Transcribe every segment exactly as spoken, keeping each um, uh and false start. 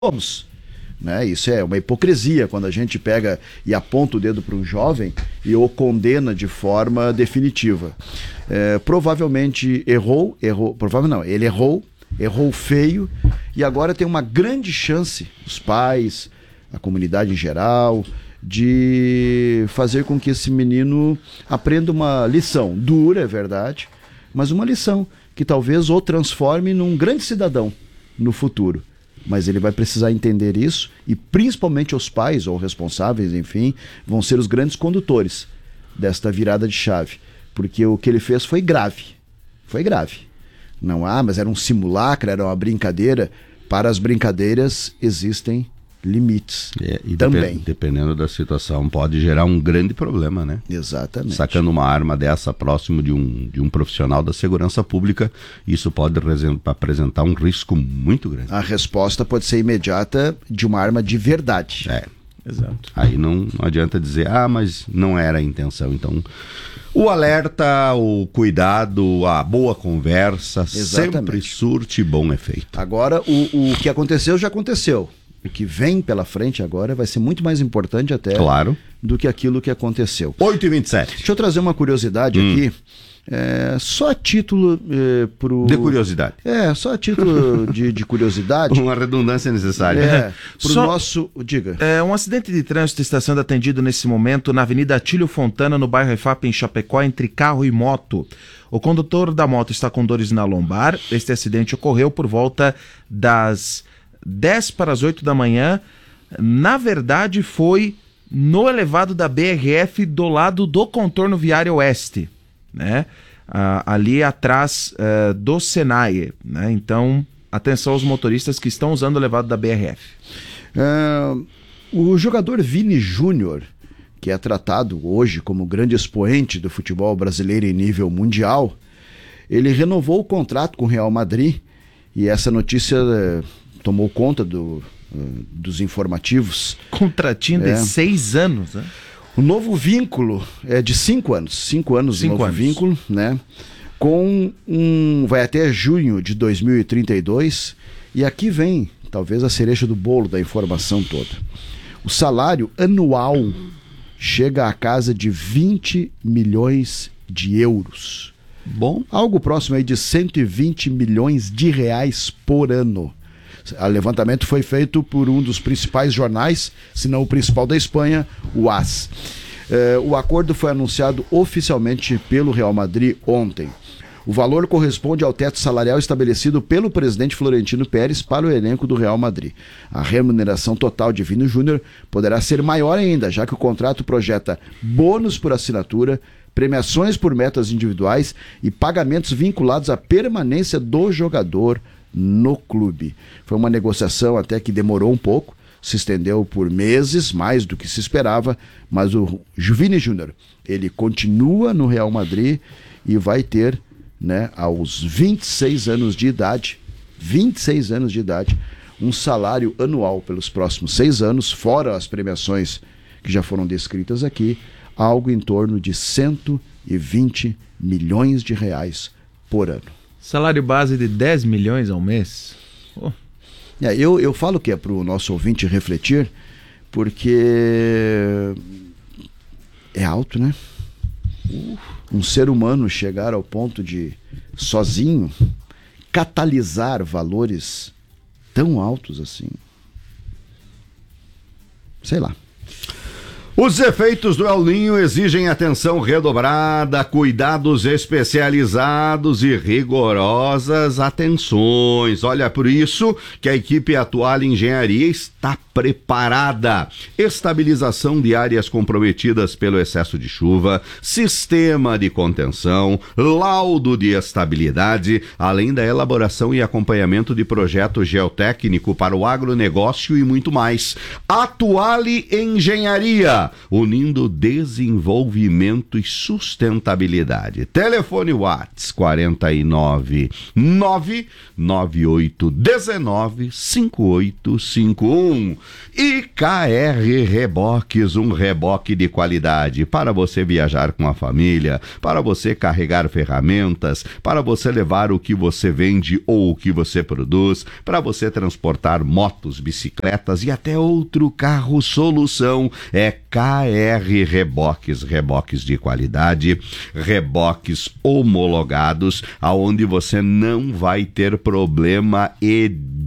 somos. Né? Isso é uma hipocrisia quando a gente pega e aponta o dedo para um jovem e o condena de forma definitiva. É, provavelmente errou, errou, provavelmente não, ele errou, errou feio e agora tem uma grande chance, os pais, a comunidade em geral, de fazer com que esse menino aprenda uma lição dura, é verdade, mas uma lição que talvez o transforme num grande cidadão no futuro. Mas ele vai precisar entender isso e principalmente os pais ou responsáveis, enfim, vão ser os grandes condutores desta virada de chave. Porque o que ele fez foi grave. Foi grave. Não, ah, mas era um simulacro, era uma brincadeira. Para as brincadeiras existem limites é, e também. Depend, dependendo da situação, pode gerar um grande problema, né? Exatamente. Sacando uma arma dessa próximo de um, de um profissional da segurança pública, isso pode apresentar um risco muito grande. A resposta pode ser imediata de uma arma de verdade. É, exato. Aí não, não adianta dizer, ah, mas não era a intenção. Então, o alerta, o cuidado, a boa conversa, exatamente, sempre surte bom efeito. Agora, o, o que aconteceu já aconteceu. O que vem pela frente agora vai ser muito mais importante até claro. do que aquilo que aconteceu. oito e vinte e sete. Deixa eu trazer uma curiosidade hum. aqui. É, só a título é, pro... de curiosidade. É, só a título de, de curiosidade. Uma redundância necessária. É, pro só... nosso... Diga. É, um acidente de trânsito está sendo atendido nesse momento na Avenida Atílio Fontana, no bairro Efap, em Chapecó, entre carro e moto. O condutor da moto está com dores na lombar. Este acidente ocorreu por volta das dez para as oito da manhã, na verdade foi no elevado da B R F do lado do contorno viário oeste, né? Ah, ali atrás ah, do Senai, né? Então, atenção aos motoristas que estão usando o elevado da B R F. Uh, o jogador Vini Júnior, que é tratado hoje como grande expoente do futebol brasileiro em nível mundial, ele renovou o contrato com o Real Madrid e essa notícia uh, tomou conta do, uh, dos informativos. Contratinho é. de seis anos, né? O novo vínculo é de cinco anos. Cinco anos de novo anos. vínculo, né? Com um... vai até junho de dois mil e trinta e dois. E aqui vem, talvez, a cereja do bolo da informação toda. O salário anual chega à casa de vinte milhões de euros. Bom. Algo próximo aí de cento e vinte milhões de reais por ano. O levantamento foi feito por um dos principais jornais, se não o principal da Espanha, o AS. Eh, o acordo foi anunciado oficialmente pelo Real Madrid ontem. O valor corresponde ao teto salarial estabelecido pelo presidente Florentino Pérez para o elenco do Real Madrid. A remuneração total de Vini Júnior poderá ser maior ainda, já que o contrato projeta bônus por assinatura, premiações por metas individuais e pagamentos vinculados à permanência do jogador no clube. Foi uma negociação até que demorou um pouco, se estendeu por meses, mais do que se esperava, mas o Vini Júnior, ele continua no Real Madrid e vai ter, né, aos vinte e seis anos de idade, vinte e seis anos de idade, um salário anual pelos próximos seis anos, fora as premiações que já foram descritas aqui, algo em torno de cento e vinte milhões de reais por ano. Salário base de dez milhões ao mês? Oh. É, eu, eu falo que é para o nosso ouvinte refletir, porque é alto, né? Uh. Um ser humano chegar ao ponto de, sozinho, catalisar valores tão altos assim. Sei lá. Os efeitos do El Niño exigem atenção redobrada, cuidados especializados e rigorosas atenções. Olha, por isso que a equipe Atuale Engenharia está preparada. Estabilização de áreas comprometidas pelo excesso de chuva, sistema de contenção, laudo de estabilidade, além da elaboração e acompanhamento de projeto geotécnico para o agronegócio e muito mais. Atuale Engenharia. unindo desenvolvimento e sustentabilidade. Telefone WhatsApp quarenta e nove nove nove oito um nove cinco oito cinco um. E K R Reboques, um reboque de qualidade para você viajar com a família, para você carregar ferramentas, para você levar o que você vende ou o que você produz, para você transportar motos, bicicletas e até outro carro. Solução é K R Reboques, reboques de qualidade, reboques homologados, aonde você não vai ter problema e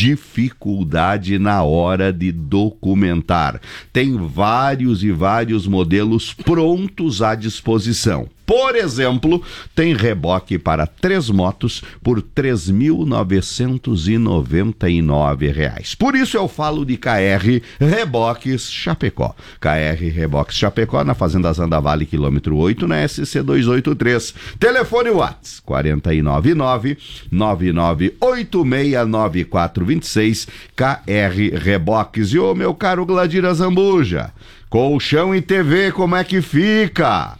dificuldade na hora de documentar. Tem vários e vários modelos prontos à disposição. Por exemplo, tem reboque para três motos por três mil novecentos e noventa e nove reais. Por isso eu falo de K R Reboques Chapecó. K R Reboques Chapecó, na Fazenda Zanda Vale, quilômetro oito, na S C duzentos e oitenta e três. Telefone WhatsApp quarenta e nove nove nove nove oito seis nove quatro dois seis. K R Reboques. E ô meu caro Gladira Zambuja, colchão e T V, como é que fica?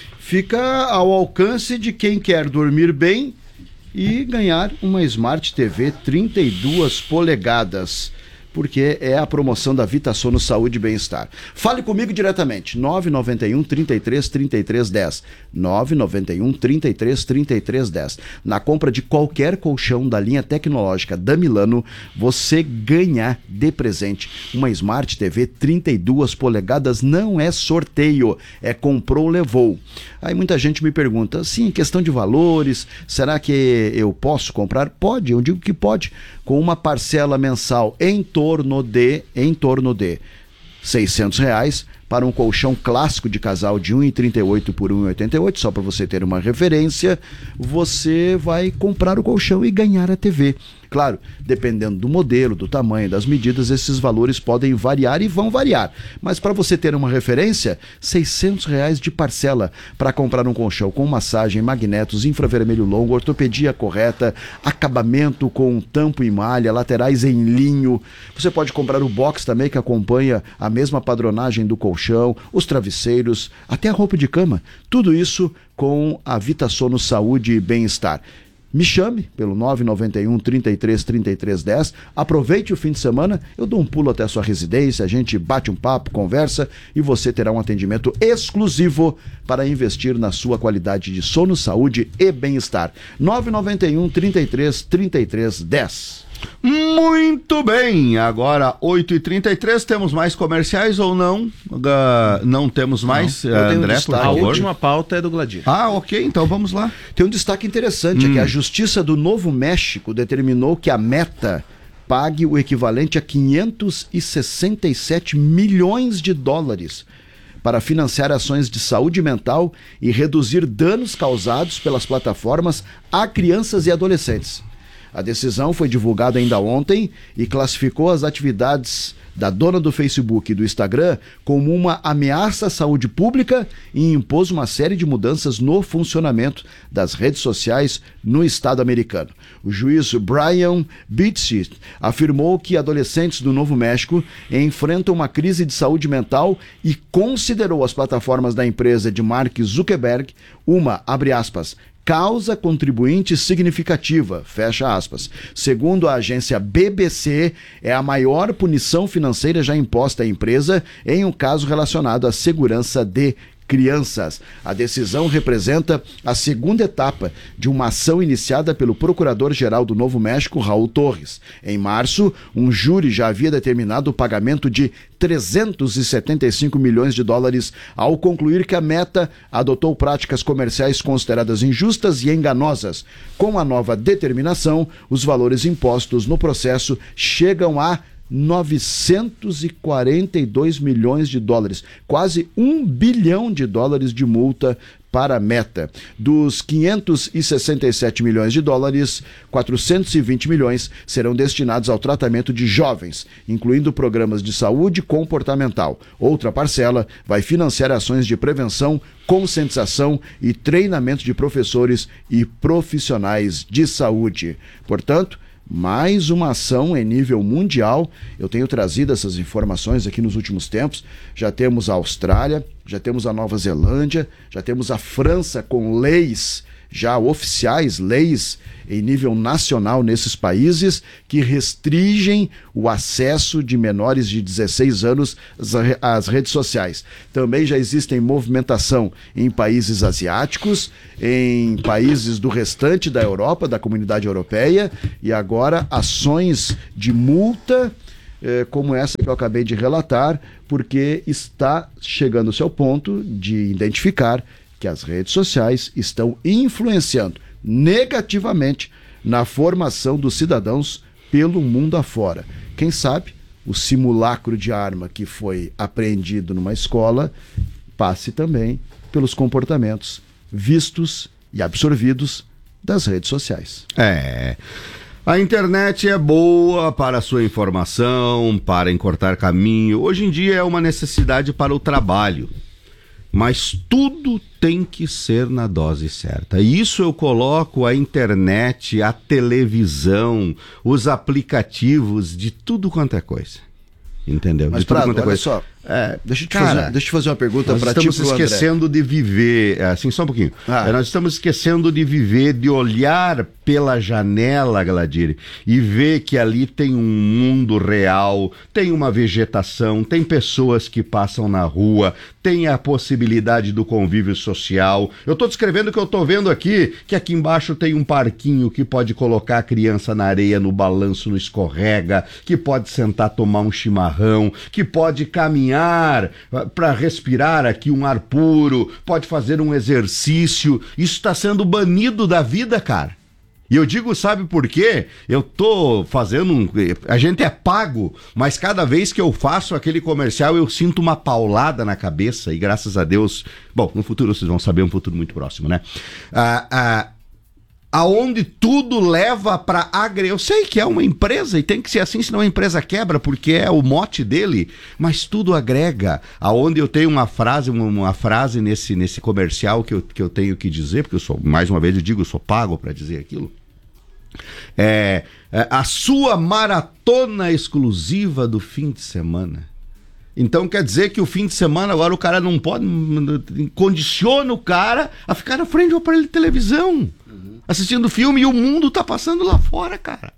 Fica ao alcance de quem quer dormir bem e ganhar uma Smart T V trinta e duas polegadas, porque é a promoção da VitaSono Saúde e Bem-Estar. Fale comigo diretamente, nove nove um, trinta e três, trinta e três, dez, nove nove um, trinta e três, trinta e três, dez. Na compra de qualquer colchão da linha tecnológica da Milano, você ganha de presente uma Smart T V trinta e duas polegadas, não é sorteio, é comprou, levou. Aí muita gente me pergunta, sim, questão de valores, será que eu posso comprar? Pode, eu digo que pode, com uma parcela mensal em torno de, em torno de seiscentos reais para um colchão clássico de casal de um e trinta e oito por um e oitenta e oito, só para você ter uma referência, você vai comprar o colchão e ganhar a T V. Claro, dependendo do modelo, do tamanho, das medidas, esses valores podem variar e vão variar. Mas para você ter uma referência, seiscentos reais de parcela para comprar um colchão com massagem, magnetos, infravermelho longo, ortopedia correta, acabamento com tampo e malha, laterais em linho. Você pode comprar o box também, que acompanha a mesma padronagem do colchão, os travesseiros, até a roupa de cama. Tudo isso com a VitaSono Saúde e Bem-Estar. Me chame pelo nove nove um, trinta e três, trinta e três, dez. Aproveite o fim de semana, eu dou um pulo até a sua residência, a gente bate um papo, conversa e você terá um atendimento exclusivo para investir na sua qualidade de sono, saúde e bem-estar. nove nove um, trinta e três, trinta e três, dez. Muito bem, agora oito e trinta e três, temos mais comerciais ou não? Uh, não temos mais, não, uh, André, um por favor. A última pauta é do Gladir. Ah, ok, então vamos lá. Tem um destaque interessante, hum. é que a Justiça do Novo México determinou que a Meta pague o equivalente a quinhentos e sessenta e sete milhões de dólares para financiar ações de saúde mental e reduzir danos causados pelas plataformas a crianças e adolescentes. A decisão foi divulgada ainda ontem e classificou as atividades da dona do Facebook e do Instagram como uma ameaça à saúde pública e impôs uma série de mudanças no funcionamento das redes sociais no estado americano. O juiz Brian Bitsit afirmou que adolescentes do Novo México enfrentam uma crise de saúde mental e considerou as plataformas da empresa de Mark Zuckerberg uma, abre aspas, causa contribuinte significativa, fecha aspas. Segundo a agência B B C, é a maior punição financeira já imposta à empresa em um caso relacionado à segurança de crianças. A decisão representa a segunda etapa de uma ação iniciada pelo Procurador-Geral do Novo México, Raul Torres. Em março, um júri já havia determinado o pagamento de trezentos e setenta e cinco milhões de dólares ao concluir que a Meta adotou práticas comerciais consideradas injustas e enganosas. Com a nova determinação, os valores impostos no processo chegam a novecentos e quarenta e dois milhões de dólares, quase um bilhão de dólares de multa para a Meta. Dos quinhentos e sessenta e sete milhões de dólares, quatrocentos e vinte milhões serão destinados ao tratamento de jovens, incluindo programas de saúde comportamental. Outra parcela vai financiar ações de prevenção, conscientização e treinamento de professores e profissionais de saúde. Portanto, mais uma ação em nível mundial. Eu tenho trazido essas informações aqui nos últimos tempos. Já temos a Austrália, já temos a Nova Zelândia, já temos a França com leis já oficiais, leis em nível nacional nesses países que restringem o acesso de menores de dezesseis anos às redes sociais. Também já existem movimentação em países asiáticos, em países do restante da Europa, da comunidade europeia, e agora ações de multa eh, como essa que eu acabei de relatar, porque está chegando ao seu ponto de identificar que as redes sociais estão influenciando negativamente na formação dos cidadãos pelo mundo afora. Quem sabe o simulacro de arma que foi apreendido numa escola passe também pelos comportamentos vistos e absorvidos das redes sociais. É... A internet é boa para a sua informação, para encurtar caminho. Hoje em dia é uma necessidade para o trabalho. Mas tudo tem que ser na dose certa. E isso eu coloco a internet, a televisão, os aplicativos de tudo quanto é coisa. Entendeu? Mas, de tudo Prado, quanto é olha coisa. só, É, deixa, eu te cara, fazer, deixa eu te fazer uma pergunta nós para ti. estamos esquecendo de viver, assim, só um pouquinho. Ah. É, nós estamos esquecendo de viver, de olhar pela janela, Gladir, e ver que ali tem um mundo real, tem uma vegetação, tem pessoas que passam na rua, tem a possibilidade do convívio social. Eu estou descrevendo o que eu estou vendo aqui, que aqui embaixo tem um parquinho que pode colocar a criança na areia, no balanço, no escorrega, que pode sentar, tomar um chimarrão, que pode caminhar para respirar aqui um ar puro, pode fazer um exercício. Isso está sendo banido da vida, cara. E eu digo, sabe por quê? Eu tô fazendo um... A gente é pago, mas cada vez que eu faço aquele comercial eu sinto uma paulada na cabeça e graças a Deus... Bom, no futuro vocês vão saber, um futuro muito próximo, né? Ah, ah, aonde tudo leva para agregar. Eu sei que é uma empresa e tem que ser assim, senão a empresa quebra, porque é o mote dele, mas tudo agrega. Aonde eu tenho uma frase, uma, uma frase nesse, nesse comercial que eu, que eu tenho que dizer, porque eu sou, mais uma vez eu digo, eu sou pago para dizer aquilo. É, é a sua maratona exclusiva do fim de semana. Então quer dizer que o fim de semana agora o cara não pode, condiciona o cara a ficar na frente do aparelho de televisão, uhum, assistindo filme, e o mundo tá passando lá fora, cara.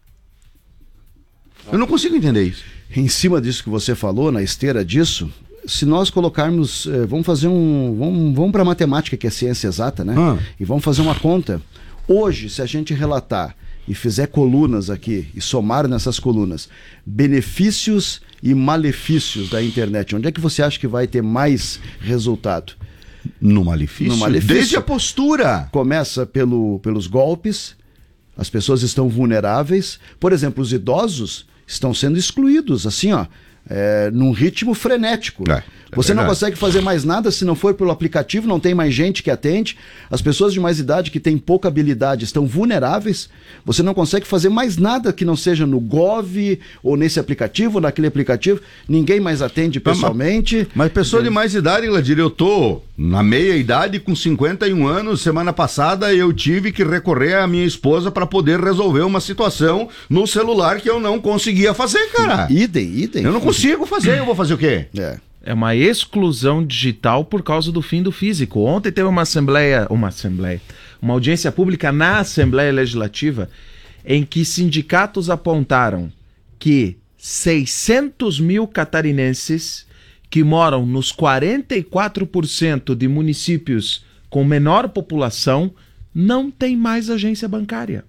Eu não consigo entender isso. Em cima disso que você falou, na esteira disso, se nós colocarmos, eh, vamos fazer um, vamos, vamos para matemática, que é ciência exata, né? Ah. E vamos fazer uma conta. Hoje, se a gente relatar e fizer colunas aqui, e somar nessas colunas benefícios e malefícios da internet, onde é que você acha que vai ter mais resultado? No malefício? No malefício. Desde a postura. Começa pelo, pelos golpes, as pessoas estão vulneráveis. Por exemplo, os idosos estão sendo excluídos, assim, ó, é, num ritmo frenético. É. Você não consegue fazer mais nada se não for pelo aplicativo, não tem mais gente que atende. As pessoas de mais idade que têm pouca habilidade estão vulneráveis. Você não consegue fazer mais nada que não seja no Gov ou nesse aplicativo, ou naquele aplicativo. Ninguém mais atende pessoalmente. Mas, mas pessoa de mais idade, Gladir, eu tô na meia idade com cinquenta e um anos. Semana passada eu tive que recorrer à minha esposa para poder resolver uma situação no celular que eu não conseguia fazer, cara. Idem, idem. Eu não consigo fazer, eu vou fazer o quê? É. É uma exclusão digital por causa do fim do físico. Ontem teve uma assembleia, uma assembleia, uma audiência pública na Assembleia Legislativa em que sindicatos apontaram que seiscentos mil catarinenses que moram nos quarenta e quatro por cento de municípios com menor população não tem mais agência bancária.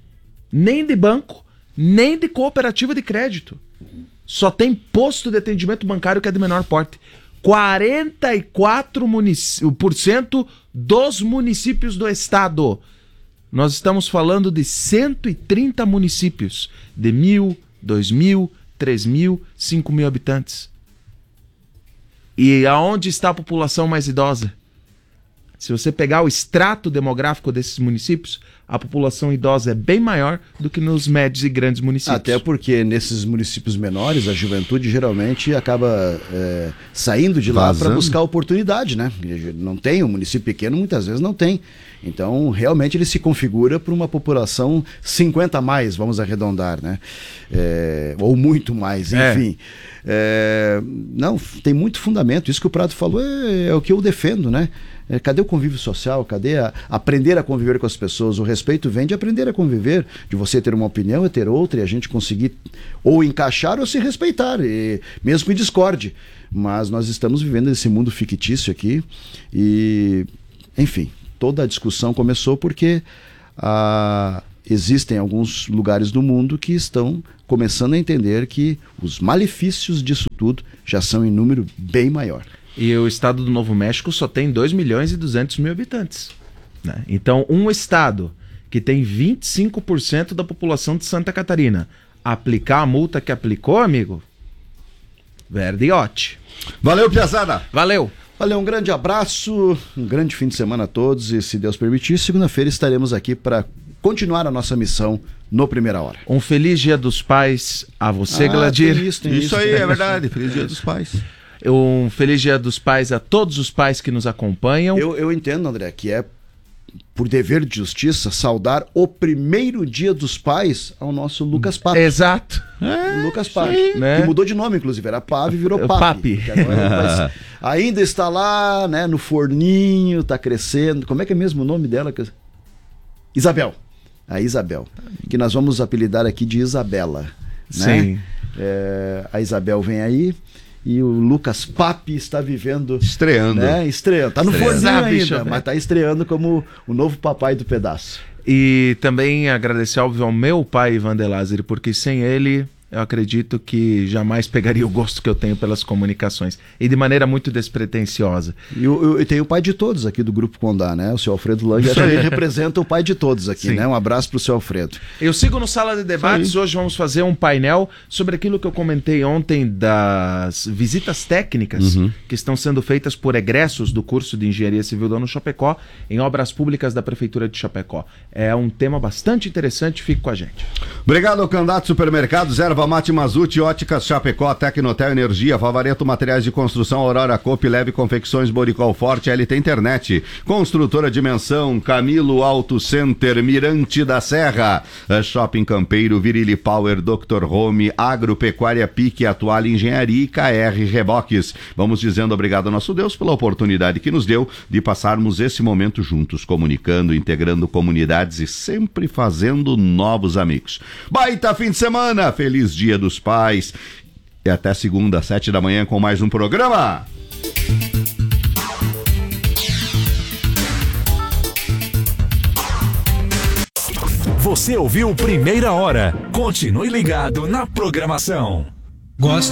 Nem de banco, nem de cooperativa de crédito. Só tem posto de atendimento bancário que é de menor porte. quarenta e quatro por cento dos municípios do estado. Nós estamos falando de cento e trinta municípios de mil, dois mil, três mil, cinco mil habitantes. E aonde está a população mais idosa? Se você pegar o extrato demográfico desses municípios, a população idosa é bem maior do que nos médios e grandes municípios. Até porque nesses municípios menores, a juventude geralmente acaba é, saindo de lá para buscar oportunidade, né? Não tem, um município pequeno muitas vezes não tem. Então, realmente ele se configura para uma população cinquenta a mais, vamos arredondar, né? É, ou muito mais, enfim. É. É, não, tem muito fundamento. Isso que o Prado falou é, é o que eu defendo, né? É, cadê o convívio social? Cadê a, aprender a conviver com as pessoas? O respeito vem de aprender a conviver, de você ter uma opinião e ter outra, e a gente conseguir ou encaixar ou se respeitar, e, mesmo que discorde. Mas nós estamos vivendo esse mundo fictício aqui e, enfim, toda a discussão começou porque ah, existem alguns lugares do mundo que estão começando a entender que os malefícios disso tudo já são em número bem maior. E o estado do Novo México só tem dois milhões e duzentos mil habitantes. Né? Então, um estado que tem vinte e cinco por cento da população de Santa Catarina aplicar a multa que aplicou, amigo, verdiote. Valeu, piazada! Valeu! Valeu, um grande abraço, um grande fim de semana a todos e, se Deus permitir, segunda-feira estaremos aqui para continuar a nossa missão no Primeira Hora. Um feliz Dia dos Pais a você, ah, Gladir. Tem isso, tem isso, isso aí, é verdade. Feliz Dia dos Pais. Um feliz Dia dos Pais a todos os pais que nos acompanham. Eu, eu entendo, André, que é por dever de justiça saudar o primeiro Dia dos Pais ao nosso Lucas Papi. Exato. É, Lucas Papi, né? Que mudou de nome, inclusive. Era Papi e virou Papi. Papi. Agora, ainda está lá, né, no forninho, está crescendo. Como é que é mesmo o nome dela? Isabel. A Isabel. Que nós vamos apelidar aqui de Isabela. Né? Sim. É, a Isabel vem aí. E o Lucas Papi está vivendo... Estreando. Né? Estreando. Tá no Estreando. forninho Ah, ainda, bicho, mas tá estreando como o novo papai do pedaço. E também agradecer, óbvio, ao meu pai, Ivan de Lázari, porque sem ele, eu acredito que jamais pegaria o gosto que eu tenho pelas comunicações. E de maneira muito despretensiosa. E eu, eu tenho o pai de todos aqui do Grupo Condá, né? O seu Alfredo Lang ele representa o pai de todos aqui, Sim. né? Um abraço pro seu Alfredo. Eu sigo no Sala de Debates. Hoje vamos fazer um painel sobre aquilo que eu comentei ontem das visitas técnicas uhum. que estão sendo feitas por egressos do curso de Engenharia Civil da U N Chapecó em obras públicas da Prefeitura de Chapecó. É um tema bastante interessante, fique com a gente. Obrigado, Candato Supermercados, Erva Mate Mazuti, Óticas Chapecó, Tecnotel Energia, Favareto Materiais de Construção, Aurora Coop, Leve Confecções, Boricol Forte, L T Internet, Construtora Dimensão, Camilo Auto Center, Mirante da Serra, Shopping Campeiro, Virili Power, doutor Home, Agropecuária Pique, Atual Engenharia e K R Reboques. Vamos dizendo obrigado ao nosso Deus pela oportunidade que nos deu de passarmos esse momento juntos, comunicando, integrando comunidades e sempre fazendo novos amigos. Baita fim de semana, feliz Dia dos Pais e até segunda, às sete da manhã com mais um programa. Você ouviu Primeira Hora. Continue ligado na programação. Gosto.